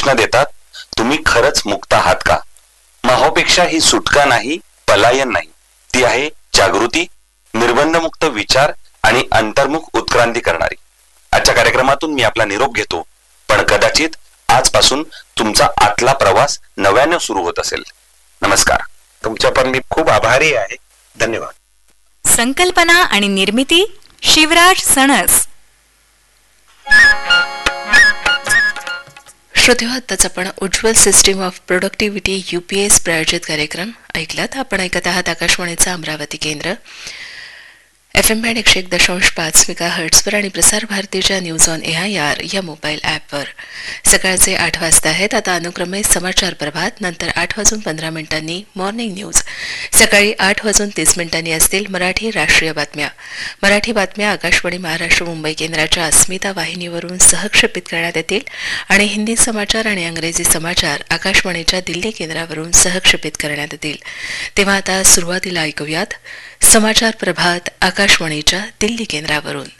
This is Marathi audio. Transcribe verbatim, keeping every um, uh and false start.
प्रश्न देतात, तुम्ही खरंच मुक्त आहात का? माहोपेक्षा ही सुटका नाही, पलायन नाही, ती आहे जागृती, निर्बंधमुक्त विचार आणि अंतर्मुख उत्क्रांती करणारी. आजच्या कार्यक्रमातून मी आपला निरोप घेतो, पण कदाचित आजपासून तुमचा आतला प्रवास नव्याने सुरू होत असेल. नमस्कार. तुमच्या पण मी खूप आभारी आहे. धन्यवाद. संकल्पना आणि निर्मिती शिवराज सणस. श्रोतेहो, आत्ताच आपण उज्ज्वल सिस्टीम ऑफ प्रोडक्टिव्हिटी यूपीएस प्रायोजित कार्यक्रम ऐकलात. आपण ऐकत आहात आकाशवाणीचा अमरावती केंद्र एफ एम बँड एकशे एक दशांश पाच मेगा हर्ट्सवर आणि प्रसार भारतीच्या news on A I R या मोबाईल ॲपवर. सकाळचे आठ वाजता आहेत. आता अनुक्रमे समाचार प्रभात, नंतर आठ वाजून पंधरा मिनिटांनी मॉर्निंग न्यूज, सकाळी आठ वाजून तीस मिनिटांनी असतील मराठी राष्ट्रीय बातम्या. मराठी बातम्या आकाशवाणी महाराष्ट्र मुंबई केंद्राच्या अस्मिता वाहिनीवरून सहक्षेपित करण्यात येतील आणि हिंदी समाचार आणि इंग्रजी समाचार आकाशवाणीच्या दिल्ली केंद्रावरून सहक्षेपित करण्यात येतील. तेव्हा आता सुरुवातीला ऐकूयात समाचार प्रभात आकाशवाणीच्या दिल्ली केंद्रावरून.